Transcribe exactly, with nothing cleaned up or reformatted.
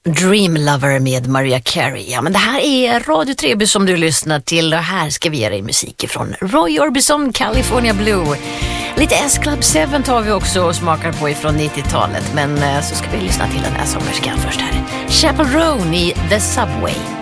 Dream Lover med Mariah Carey. Ja, men det här är Radio Treby som du lyssnar till, och här ska vi ge dig musik från Roy Orbison, California Blue. Lite S-Club seven tar vi också och smakar på ifrån nittiotalet, men så ska vi lyssna till den här sångerskan först här. Chappell Roan i The Subway.